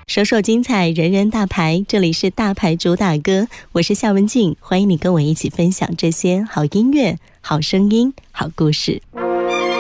首首精彩，人人大牌。这里是大牌主打歌，我是夏文静，欢迎你跟我一起分享这些好音乐、好声音、好故事。